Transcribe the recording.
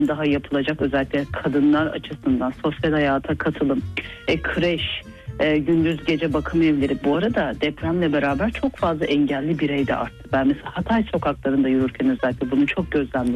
daha yapılacak, özellikle kadınlar açısından sosyal hayata katılım, kreş, gündüz gece bakım evleri. Bu arada depremle beraber çok fazla engelli birey de arttı. Ben mesela Hatay sokaklarında yürürken özellikle bunu çok gözlemledim.